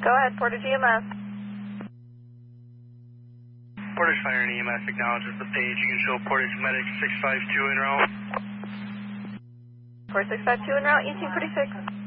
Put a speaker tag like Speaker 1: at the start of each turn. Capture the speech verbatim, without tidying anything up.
Speaker 1: Go ahead, Portage E M S.
Speaker 2: Portage Fire and E M S acknowledges the page. You can show Portage Medic six five two en route.
Speaker 1: four six five two en route, eighteen forty-six.